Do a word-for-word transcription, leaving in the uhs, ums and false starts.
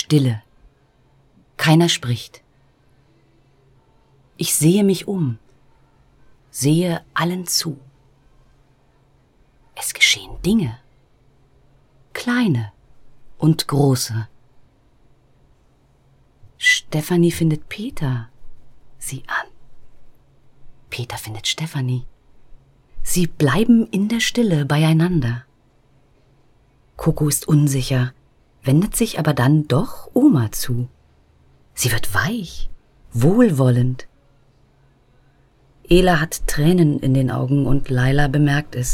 Stille. Keiner spricht. Ich sehe mich um, sehe allen zu. Es geschehen Dinge, kleine und große. Stefanie findet Peter, sieh an. Peter findet Stefanie. Sie bleiben in der Stille beieinander. Coco ist unsicher, wendet sich aber dann doch Oma zu. Sie wird weich, wohlwollend. Ela hat Tränen in den Augen und Laila bemerkt es.